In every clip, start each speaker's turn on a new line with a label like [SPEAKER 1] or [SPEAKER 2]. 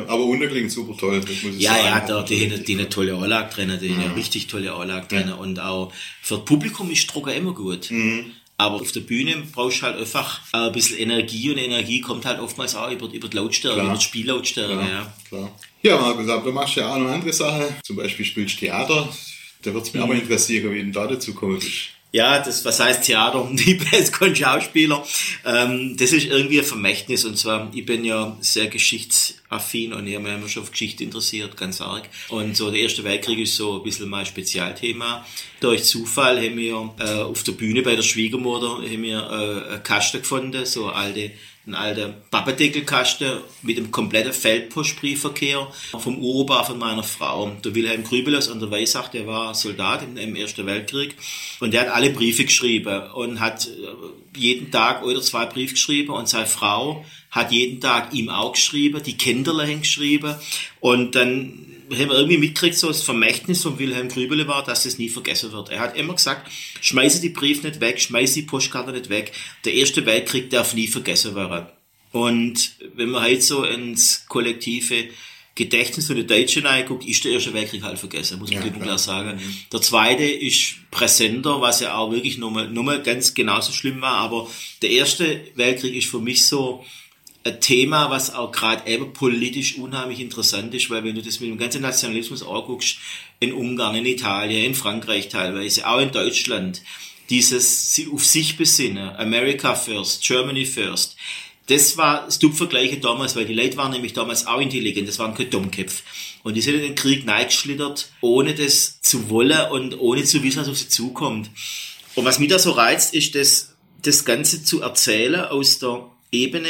[SPEAKER 1] Ja, aber unten klingt super toll, das muss ich sagen.
[SPEAKER 2] Ja, die hat eine tolle Anlage drin, die hat eine richtig tolle Anlage drin und auch für das Publikum ist Drucker immer gut. Aber auf der Bühne brauchst du halt einfach ein bisschen Energie und Energie kommt halt oftmals auch über die Lautstärke, über die Spiellautstärke.
[SPEAKER 1] Klar. Ja, Markus, aber du machst ja auch noch andere Sachen, zum Beispiel spielst Theater, da würde es mich aber interessieren, wie du da dazu gekommen bist.
[SPEAKER 2] Ja, was heißt Theater? Ich bin jetzt kein Schauspieler. Das ist irgendwie ein Vermächtnis. Und zwar, ich bin ja sehr geschichtsaffin und ich habe mich immer schon auf Geschichte interessiert, ganz arg. Und so der Erste Weltkrieg ist so ein bisschen mein Spezialthema. Durch Zufall haben wir auf der Bühne bei der Schwiegermutter einen Kasten gefunden, so ein alter Pappendeckelkasten mit einem kompletten Feldpostbriefverkehr vom Uropa von meiner Frau. Der Wilhelm Grübeles an der Weissach, der war Soldat im Ersten Weltkrieg und der hat alle Briefe geschrieben und hat jeden Tag oder 2 Briefe geschrieben und seine Frau hat jeden Tag ihm auch geschrieben, die Kinder haben geschrieben und dann haben wir irgendwie mitgekriegt, so das Vermächtnis von Wilhelm Grübele war, dass das nie vergessen wird. Er hat immer gesagt, schmeiße die Briefe nicht weg, schmeiße die Postkarte nicht weg. Der Erste Weltkrieg darf nie vergessen werden. Und wenn man heute so ins kollektive Gedächtnis von den Deutschen reinguckt, ist der Erste Weltkrieg halt vergessen, muss man klipp und klar sagen. Der Zweite ist präsenter, was ja auch wirklich nochmal ganz genauso schlimm war, aber der Erste Weltkrieg ist für mich so ein Thema, was auch gerade eben politisch unheimlich interessant ist, weil wenn du das mit dem ganzen Nationalismus anguckst, in Ungarn, in Italien, in Frankreich teilweise, auch in Deutschland, dieses auf sich besinnen, America first, Germany first, das war das Vergleiche damals, weil die Leute waren nämlich damals auch intelligent, das waren keine Dummköpfe. Und die sind in den Krieg reingeschlittert, ohne das zu wollen und ohne zu wissen, was auf sie zukommt. Und was mich da so reizt, ist das Ganze zu erzählen aus der Ebene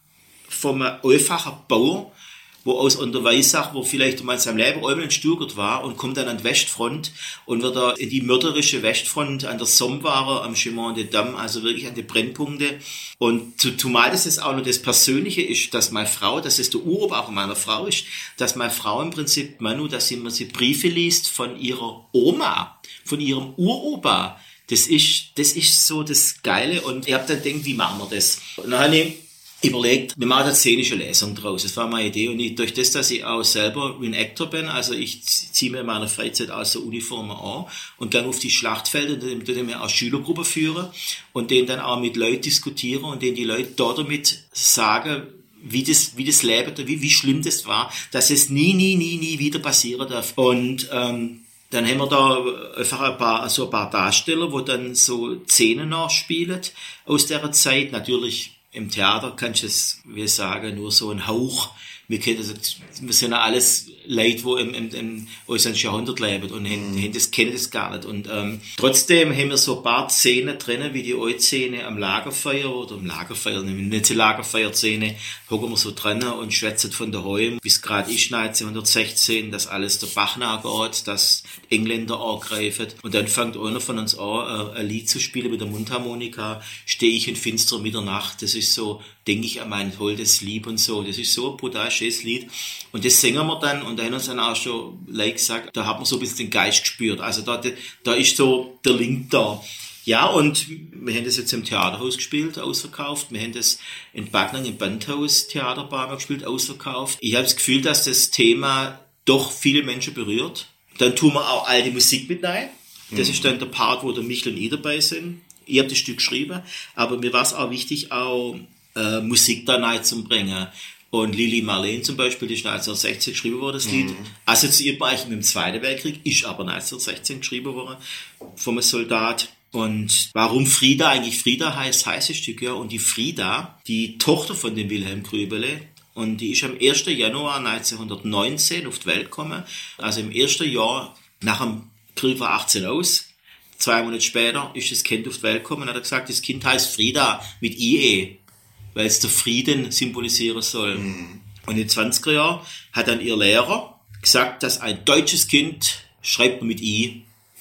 [SPEAKER 2] vom einfachen Bauer, wo aus an der Weissach, wo vielleicht mal in seinem Leben einmal ein Sturgert war und kommt dann an die Westfront und wird da in die mörderische Westfront an der Somme war, am Chemin des Dames, also wirklich an die Brennpunkte. Und zumal das auch noch das Persönliche ist, dass meine Frau, dass es der Uropa von meiner Frau ist, dass meine Frau im Prinzip, Manu, dass sie Briefe liest von ihrer Oma, von ihrem Uropa. Das ist so das Geile und ich habe dann gedacht, wie machen wir das? Und dann habe ich überlegt, wir machen eine szenische Lesung draus. Das war meine Idee. Und durch das, dass ich auch selber ein Actor bin, also ich ziehe mir in meiner Freizeit auch so Uniformen an und gehe auf die Schlachtfelder, und dann mir auch Schülergruppen führen und denen dann auch mit Leuten diskutieren und denen die Leute dort damit sagen, wie das Leben, wie schlimm das war, dass es nie wieder passieren darf. Und dann haben wir da einfach ein paar Darsteller, wo dann so Szenen nachspielen aus dieser Zeit. Natürlich im Theater kannst du es, wie sagen, nur so ein Hauch. Wir sind ja alles Leute, die im unseren Jahrhundert leben und kennen das gar nicht. Und trotzdem haben wir so ein paar Szenen drin, wie die alte Szene am Lagerfeuer oder am Lagerfeuer, nicht die Lagerfeuer-Szene, hocken wir so drin und schwätzen von daheim, bis gerade ist 1916, dass alles der Bach nachgeht, dass die Engländer angreifen. Und dann fängt einer von uns an, ein Lied zu spielen mit der Mundharmonika, stehe ich in finsterer Mitternacht. Das ist so, denke ich an mein holdes Lieb und so. Das ist so ein brutal schönes Lied. Und das singen wir dann, und da haben uns dann auch schon Leute gesagt, da hat man so ein bisschen den Geist gespürt. Also da ist so der Link da. Ja, und wir haben das jetzt im Theaterhaus gespielt, ausverkauft. Wir haben das in Backnang im Bandhaus Theaterbar gespielt, ausverkauft. Ich habe das Gefühl, dass das Thema doch viele Menschen berührt. Dann tun wir auch alte Musik mit rein. Das ist dann der Part, wo der Michel und ich dabei sind. Ich habe das Stück geschrieben, aber mir war es auch wichtig, auch Musik da reinzubringen. Und Lili Marleen zum Beispiel, die ist 1916 geschrieben worden, das Lied. Assoziiert man eigentlich mit dem Zweiten Weltkrieg, ist aber 1916 geschrieben worden von einem Soldat. Und warum Frida eigentlich Frida heißt das Stück, ja. Und die Frida, die Tochter von dem Wilhelm Grübele, und die ist am 1. Januar 1919 auf die Welt gekommen. Also im ersten Jahr nach dem Krieg war 18 aus. 2 Monate später ist das Kind auf die Welt gekommen und hat gesagt, das Kind heißt Frida mit IE, weil es der Frieden symbolisieren soll. Und in den 20er Jahren hat dann ihr Lehrer gesagt, dass ein deutsches Kind schreibt man mit I.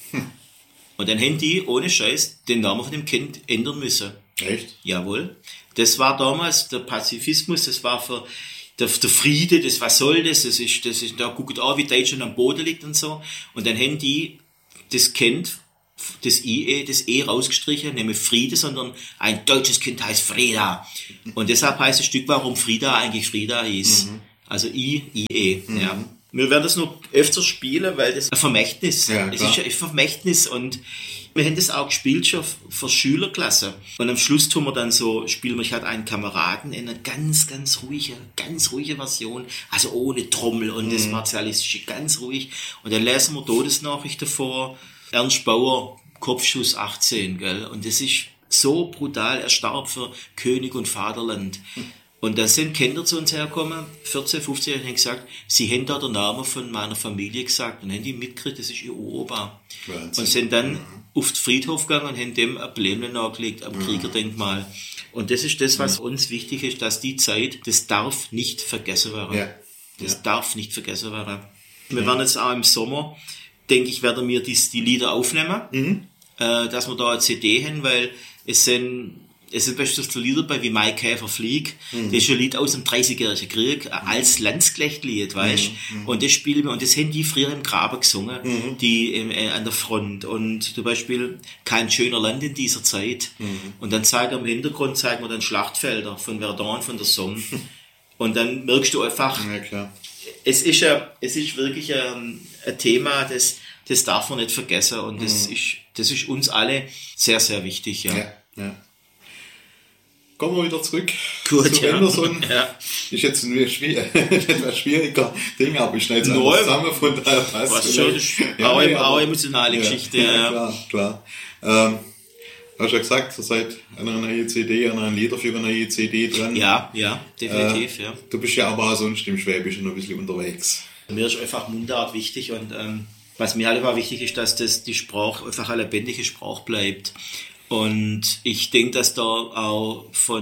[SPEAKER 2] Und dann haben die, ohne Scheiß, den Namen von dem Kind ändern müssen.
[SPEAKER 1] Echt?
[SPEAKER 2] Jawohl. Das war damals der Pazifismus, das war für der Friede, was soll das? Das ist, da guckt auch, wie Deutschland am Boden liegt und so. Und dann haben die das Kind, das E rausgestrichen, nämlich Friede, sondern ein deutsches Kind heißt Frida. Und deshalb heißt das Stück, warum Frida eigentlich Frida hieß. Also IE, ja. Wir werden das noch öfter spielen, weil das ein Vermächtnis, es ist ein Vermächtnis und wir haben das auch gespielt schon für Schülerklasse. Und am Schluss tun wir dann so, spielen wir, ich hatte einen Kameraden in einer ganz ruhige Version, also ohne Trommel und das Martialistische, ganz ruhig. Und dann lesen wir Todesnachrichten vor, Ernst Bauer, Kopfschuss 18, gell? Und das ist so brutal, er starb für König und Vaterland. Und da sind Kinder zu uns hergekommen, 14, 15 Jahre, und haben gesagt, sie haben da den Namen von meiner Familie gesagt und haben die mitgekriegt, das ist ihr Opa. Und sind dann auf den Friedhof gegangen und haben dem ein Blämle nachgelegt am Kriegerdenkmal. Und das ist das, was uns wichtig ist, dass die Zeit, das darf nicht vergessen werden.
[SPEAKER 1] Ja.
[SPEAKER 2] Das darf nicht vergessen werden. Wir werden jetzt auch im Sommer, denke ich, werden wir die Lieder aufnehmen, dass wir da eine CD haben, weil es sind beispielsweise Lieder bei wie Mai Käfer flieg. Das ist ein Lied aus dem 30-jährigen Krieg, als Landsknechtlied, weißt? Und das spielen wir, und das haben die früher im Graben gesungen, die an der Front. Und zum Beispiel Kein schöner Land in dieser Zeit. Und dann zeigen wir im Hintergrund dann Schlachtfelder von Verdun, von der Somme. Und dann merkst du einfach, es ist wirklich ein Thema, das darf man nicht vergessen. Und das ist uns alle sehr, sehr wichtig, ja.
[SPEAKER 1] Kommen wir wieder zurück
[SPEAKER 2] zu
[SPEAKER 1] Anderson. Ist jetzt ein etwas schwieriger Ding, aber ich schneide es einfach zusammen, von daher passt.
[SPEAKER 2] Was schon, auch emotionale Geschichte.
[SPEAKER 1] Klar. Hast du ja gesagt, ihr seid an einer neuen CD, an einer Lieder für eine neue CD dran.
[SPEAKER 2] Ja, definitiv,
[SPEAKER 1] Du bist ja aber auch sonst im Schwäbischen noch ein bisschen unterwegs.
[SPEAKER 2] Mir ist einfach Mundart wichtig und was mir halt immer wichtig ist, dass die Sprache einfach eine lebendige Sprache bleibt. Und ich denke, dass da auch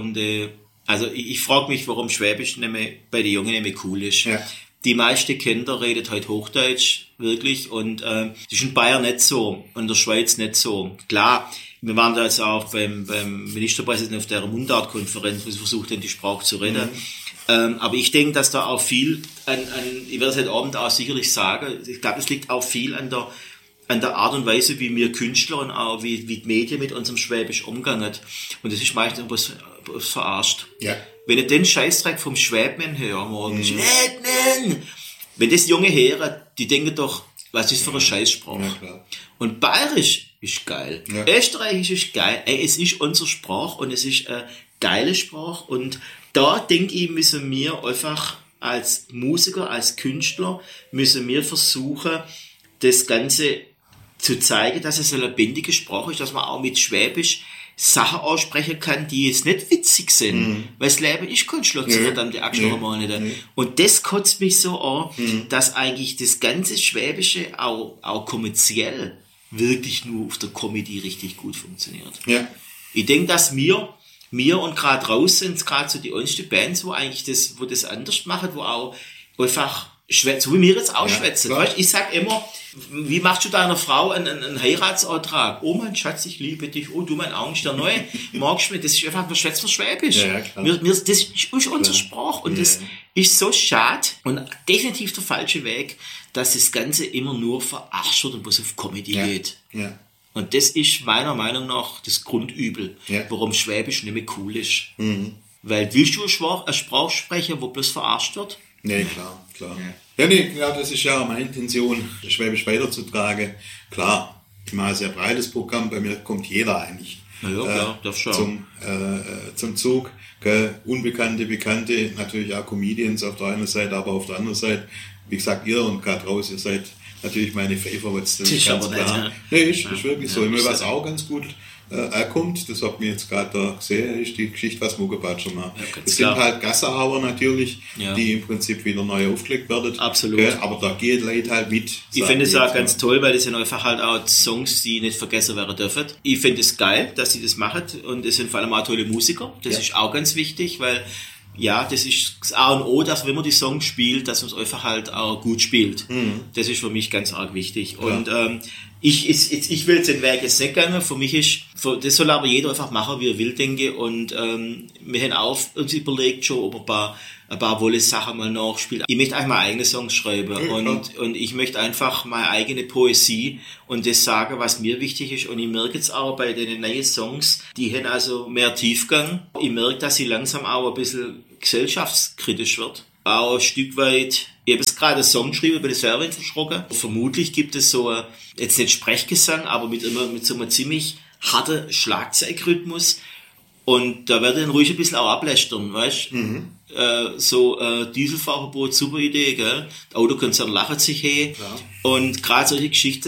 [SPEAKER 2] also ich frage mich, warum Schwäbisch bei den Jungen nicht mehr cool ist. Ja. Die meisten Kinder reden halt Hochdeutsch, wirklich, und das ist in Bayern nicht so, und in der Schweiz nicht so. Klar, wir waren da jetzt auch beim Ministerpräsidenten auf der Mundart-Konferenz, wo sie versucht haben, die Sprache zu retten. Aber ich denke, dass da auch viel ich werde es heute Abend auch sicherlich sagen, ich glaube, es liegt auch viel an der Art und Weise, wie wir Künstler und auch wie die Medien mit unserem Schwäbisch umgehen. Und das ist meistens was verarscht. Ja. Wenn ich den Scheißdreck vom Schwäbmann höre, morgen, Schwäbmann! Wenn das junge hören, die denken doch, was ist für eine Scheißsprache. Ja, klar. Und Bayerisch ist geil. Ja. Österreichisch ist geil. Es ist unsere Sprache und es ist eine geile Sprache. Und da denke ich, müssen wir einfach als Musiker, als Künstler, müssen wir versuchen, das Ganze zu zeigen, dass es eine lebendige Sprache ist, dass man auch mit Schwäbisch Sachen aussprechen kann, die jetzt nicht witzig sind. Weil das Leben ist kein Schlotz, verdammte Axt, noch mal nicht. Und das kotzt mich so an, dass eigentlich das ganze Schwäbische auch kommerziell wirklich nur auf der Comedy richtig gut funktioniert. Ja. Ich denke, dass wir und gerade draußen sind gerade so die ernsten Bands, wo das anders machen, wo auch einfach so wie wir jetzt auch schwätzen. Weißt, ich sag immer, wie machst du deiner Frau einen Heiratsantrag? Oh mein Schatz, ich liebe dich. Oh du mein Angst, der Neue. Magst du mich? Das ist einfach, wir schwätzen Schwäbisch. Ja, das ist unsere Sprache. Und das ist so schade und definitiv der falsche Weg, dass das Ganze immer nur verarscht wird und was auf Comedy geht. Ja. Und das ist meiner Meinung nach das Grundübel, warum Schwäbisch nicht mehr cool ist. Weil willst du eine Sprache sprechen, wo bloß verarscht wird?
[SPEAKER 1] Nee, klar. Ja, das ist ja meine Intention, das Schwäbisch weiterzutragen. Klar, ich mache ein sehr breites Programm, bei mir kommt jeder eigentlich zum Zug. Unbekannte, Bekannte, natürlich auch Comedians auf der einen Seite, aber auf der anderen Seite, wie gesagt, ihr und gerade raus, ihr seid natürlich meine Favorites. Das ist ganz klar. Ist wirklich so. Mir was auch ganz gut kommt, das hat mir jetzt gerade da gesehen, ist die Geschichte, was Muckepatscher macht. Ja, das sind halt Gassenhauer natürlich, die im Prinzip wieder neu aufgelegt werden. Absolut. Aber da geht Leute halt mit.
[SPEAKER 2] Ich finde es auch ganz toll, weil das sind einfach halt auch Songs, die nicht vergessen werden dürfen. Ich finde es geil, dass sie das machen und es sind vor allem auch tolle Musiker. Das ist auch ganz wichtig, weil das ist das A und O, dass wenn man die Songs spielt, dass man es einfach halt auch gut spielt. Das ist für mich ganz arg wichtig. Und ich will jetzt den Weg jetzt nicht gehen. Für mich das soll aber jeder einfach machen, wie er will, denke ich. Und wir haben auch uns überlegt schon, ob ein paar Wolle-Sachen mal nachspielen. Ich möchte eigentlich meine eigenen Songs schreiben und ich möchte einfach meine eigene Poesie und das sagen, was mir wichtig ist. Und ich merke jetzt auch bei den neuen Songs, die haben also mehr Tiefgang. Ich merke, dass sie langsam auch ein bisschen gesellschaftskritisch wird. auch ein Stück weit, ich habe jetzt gerade einen Song geschrieben, bin ich selber verschrocken. Vermutlich gibt es so, jetzt nicht Sprechgesang, aber mit so einem ziemlich harten Schlagzeugrhythmus. Und da werde ich dann ruhig ein bisschen auch ablästern, weißt du? Dieselfahrverbot, super Idee, gell? Der Autokonzern lacht sich hey. Ja. Und gerade solche Geschichten,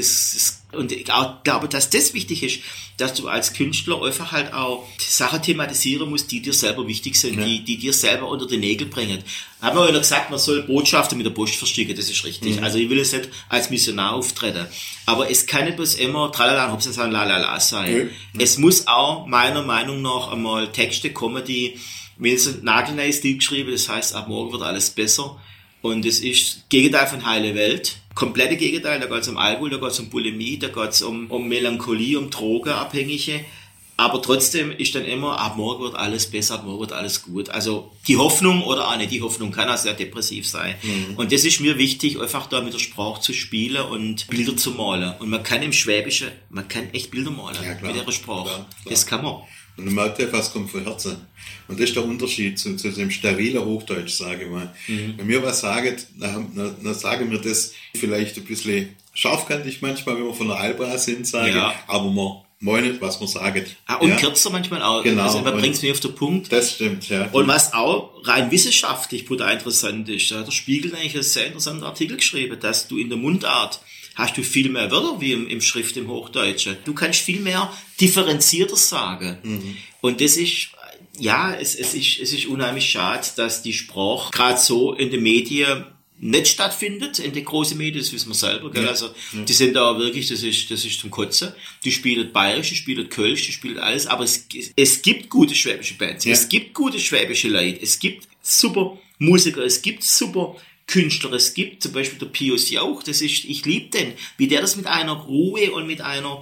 [SPEAKER 2] und ich auch glaube, dass das wichtig ist, dass du als Künstler einfach halt auch Sachen thematisieren musst, die dir selber wichtig sind, die dir selber unter die Nägel bringen. Haben wir ja gesagt, man soll Botschaften mit der Post versticken, das ist richtig. Also ich will es nicht als Missionar auftreten. Aber es kann nicht bloß immer tralala, Hauptsache lalala sein. Es muss auch meiner Meinung nach einmal Texte kommen, die, wenn es ein nagelneues Lied geschrieben, das heißt, ab morgen wird alles besser. Und es ist das Gegenteil von heile Welt. Komplette Gegenteil, da geht es um Alkohol, da geht es um Bulimie, da geht es um Melancholie, um Drogenabhängige. Aber trotzdem ist dann immer, ab morgen wird alles besser, ab morgen wird alles gut. Also die Hoffnung oder auch nicht die Hoffnung kann auch sehr depressiv sein. Und das ist mir wichtig, einfach da mit der Sprache zu spielen und Bilder zu malen. Und man kann im Schwäbischen, man kann echt Bilder malen mit der Sprache. Klar. Das kann man.
[SPEAKER 1] Und man merkt ja, was kommt von Herzen. Und das ist der Unterschied zu dem sterilen Hochdeutsch, sage ich mal. Wenn wir was sagen, dann sagen wir das vielleicht ein bisschen scharfkantig manchmal, wenn wir von der Alba sind, aber man meint, was wir sagen.
[SPEAKER 2] Und kürzer manchmal auch.
[SPEAKER 1] Genau.
[SPEAKER 2] Also man bringt es mir auf den Punkt.
[SPEAKER 1] Das stimmt, ja.
[SPEAKER 2] Und was auch rein wissenschaftlich brutal interessant ist, da hat der Spiegel eigentlich einen sehr interessanten Artikel geschrieben, dass du in der Mundart hast du viel mehr Wörter wie im Schrift im Hochdeutschen. Du kannst viel mehr differenzierter sagen. Und das ist, es ist unheimlich schade, dass die Sprache gerade so in den Medien nicht stattfindet, in den großen Medien, das wissen wir selber, gell? Also, die sind da wirklich, das ist zum Kotzen. Die spielen Bayerisch, die spielen Kölsch, die spielen alles, aber es gibt gute schwäbische Bands, es gibt gute schwäbische Leute, es gibt super Musiker, es gibt super Künstler, es gibt zum Beispiel der Pius Jauch, ich liebe den, wie der das mit einer Ruhe und mit einer,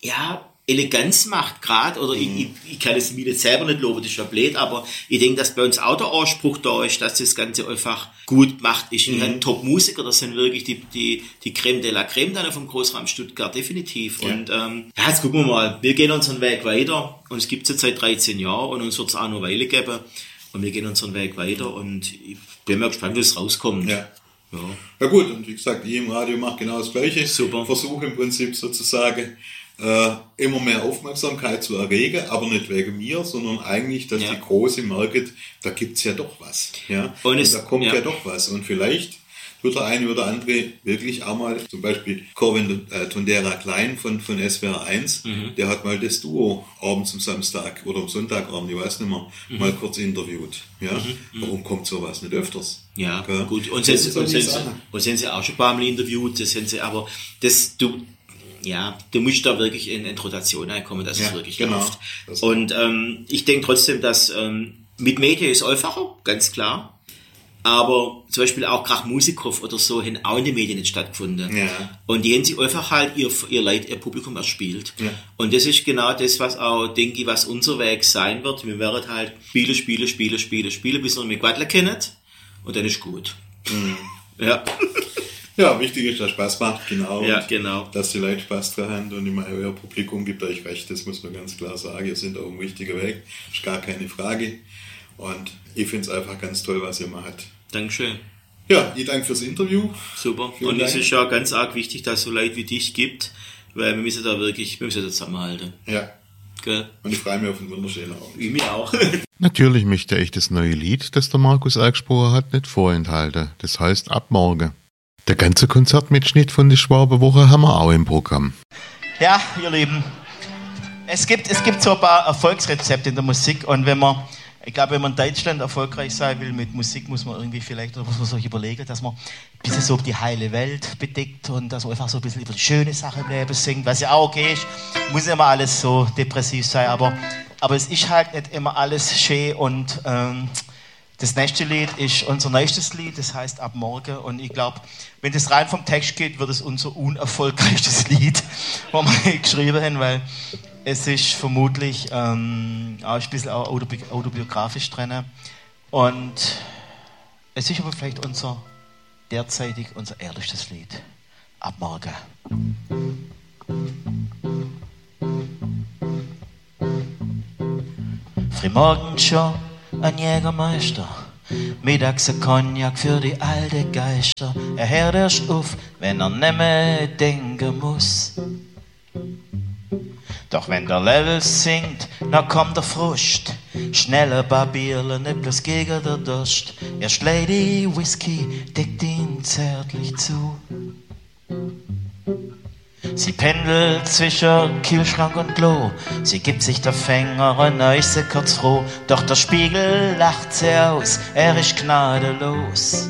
[SPEAKER 2] Eleganz macht gerade, oder ich kann es mir jetzt selber nicht loben, das ist ja blöd, aber ich denke, dass bei uns auch der Anspruch da ist, dass das Ganze einfach gut macht. Ich habe Top-Musiker, das sind wirklich die Creme de la Creme dann vom Großraum Stuttgart, definitiv. Und jetzt gucken wir mal, wir gehen unseren Weg weiter, und es gibt es jetzt seit 13 Jahren und uns wird es auch noch eine Weile geben, und wir gehen unseren Weg weiter, und ich bin mal gespannt, wie es rauskommt.
[SPEAKER 1] Ja, gut, und wie gesagt, ich im Radio mache genau das Gleiche.
[SPEAKER 2] Super.
[SPEAKER 1] Versuche im Prinzip sozusagen immer mehr Aufmerksamkeit zu erregen, aber nicht wegen mir, sondern eigentlich, dass die Große merkt, da gibt's ja doch was. Ja? Und da kommt ja doch was. Und vielleicht wird der eine oder andere wirklich auch mal, zum Beispiel Corvin Tondera Klein von SWR 1, der hat mal das Duo abends am Samstag oder am Sonntagabend, ich weiß nicht mehr, mal kurz interviewt. Ja? Warum kommt sowas nicht öfters?
[SPEAKER 2] Ja, gut. Und sind sie auch schon ein paar Mal interviewt, du musst da wirklich in Rotation reinkommen, dass es wirklich läuft. Und ich denke trotzdem, dass mit Medien ist einfacher, ganz klar. Aber zum Beispiel auch Krach Musikhof oder so haben auch in den Medien nicht stattgefunden. Ja. Und die haben sich einfach halt ihr Publikum erspielt. Ja. Und das ist genau das, was auch, denke ich, was unser Weg sein wird. Wir werden halt spielen, bis wir mit Quadler kennen. Und dann ist gut. Ja.
[SPEAKER 1] Ja, wichtig ist, dass Spaß macht, genau.
[SPEAKER 2] Ja, genau.
[SPEAKER 1] Dass die Leute Spaß dran haben, und ich meine, euer Publikum gibt euch recht, das muss man ganz klar sagen. Ihr seid auf einem richtigen Weg, ist gar keine Frage. Und ich finde es einfach ganz toll, was ihr macht.
[SPEAKER 2] Dankeschön.
[SPEAKER 1] Ja, ich danke fürs Interview.
[SPEAKER 2] Super. Und es ist ja ganz arg wichtig, dass es so Leute wie dich gibt, weil wir müssen da zusammenhalten.
[SPEAKER 1] Ja.
[SPEAKER 2] Gell?
[SPEAKER 1] Und ich freue mich auf einen wunderschönen Abend.
[SPEAKER 2] Ich mich auch.
[SPEAKER 3] Natürlich möchte ich das neue Lied, das der Markus angesprochen hat, nicht vorenthalten. Das heißt ab morgen. Der ganze Konzertmitschnitt von der Schwabenwoche haben wir auch im Programm.
[SPEAKER 4] Ja, ihr Lieben, es gibt so ein paar Erfolgsrezepte in der Musik, und wenn man in Deutschland erfolgreich sein will mit Musik, muss man irgendwie vielleicht, oder muss man sich überlegen, dass man ein bisschen so die heile Welt bedeckt und dass man einfach so ein bisschen über die schöne Sache im Leben singt, was ja auch okay ist. Muss nicht immer alles so depressiv sein, aber es ist halt nicht immer alles schön, und das nächste Lied ist unser nächstes Lied, das heißt Ab morgen, und ich glaube, wenn das rein vom Text geht, wird es unser unerfolgreichstes Lied, was wir geschrieben haben, weil es ist vermutlich auch ein bisschen autobiografisch drin, und es ist aber vielleicht derzeitig unser ehrlichstes Lied. Ab morgen. Frühmorgen schon ein Jägermeister Mittags ein Cognac für die alte Geister. Er hört erst auf, wenn er nimmer denken muss. Doch wenn der Level sinkt, dann kommt der Frust. Schnelle Barbierle, nicht bloß gegen der Durst. Erst Lady Whisky deckt ihn zärtlich zu. Sie pendelt zwischen Kühlschrank und Klo. Sie gibt sich der Fänger ein neues kurz froh. Doch der Spiegel lacht sie aus, er ist gnadenlos.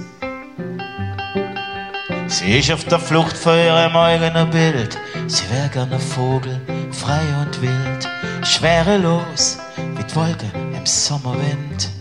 [SPEAKER 4] Sie ist auf der Flucht vor ihrem eigenen Bild. Sie wär gern ein Vogel, frei und wild, schwerelos, wie die Wolke im Sommerwind.